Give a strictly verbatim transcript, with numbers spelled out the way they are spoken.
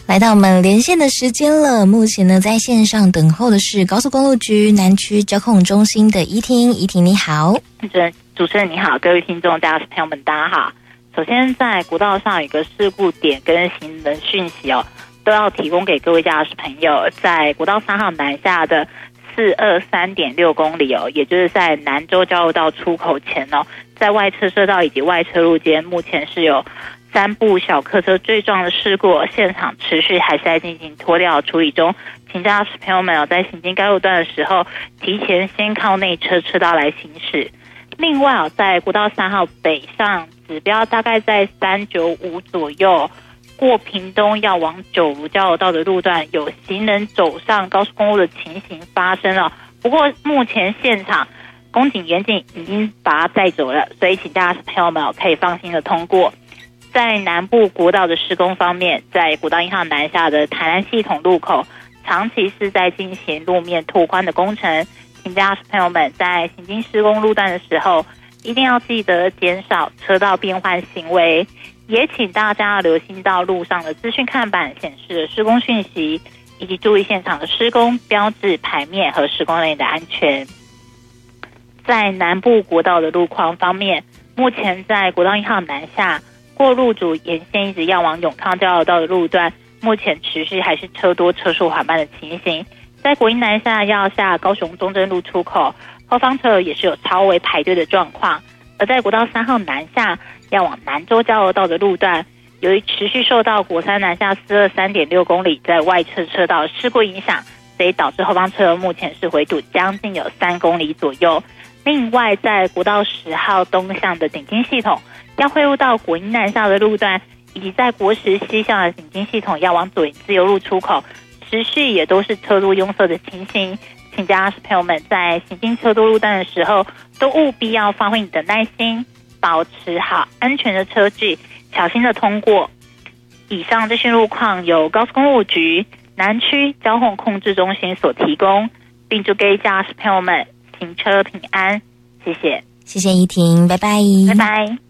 来到我们连线的时间了，目前呢在线上等候的是高速公路局南区交控中心的怡婷。怡婷你好。 主持人主持人你好，各位听众大家朋友们大家好。首先在国道上有一个事故点跟行人讯息哦，都要提供给各位驾驶朋友。在国道三号南下的四二三点六公里哦，也就是在南州交流道出口前哦，在外侧车道以及外侧路间，目前是有三部小客车追撞的事故，现场持续还是在进行拖吊处理中，请驾驶朋友们在行经该路段的时候，提前先靠内侧车道来行驶。另外在国道三号北上指标大概在三九五左右，过屏东要往九如交流道的路段，有行人走上高速公路的情形发生了。不过目前现场公警员警已经把他载走了，所以请驾驶朋友们可以放心的通过。在南部国道的施工方面，在国道一号南下的台南系统路口，长期是在进行路面拓宽的工程，请驾驶朋友们在行经施工路段的时候，一定要记得减少车道变换行为，也请大家留心到路上的资讯看板显示的施工讯息，以及注意现场的施工标志、牌面和施工人员的安全。在南部国道的路况方面，目前在国道一号南下过路竹沿线一直要往永康交流道的路段，目前持续还是车多车速缓慢的情形。在国一南下要下高雄中正路出口，后方车也是有超微排队的状况。而在国道三号南下要往南州交流道的路段，由于持续受到国三南下四二三点六公里在外侧车道事故影响，所以导致后方车目前是回堵将近有三公里左右。另外在国道十号东向的警经系统要汇入到国一南下的路段，以及在国十西向的警经系统要往左营自由路出口，持续也都是车多拥塞的情形。请驾驶朋友们在行经车多路段的时候，都务必要发挥你的耐心，保持好安全的车距，小心的通过。以上这些路况由高速公路局南区交通控制中心所提供，并祝各位驾驶朋友们行车平安。谢谢， 谢谢怡婷，拜拜， 拜拜。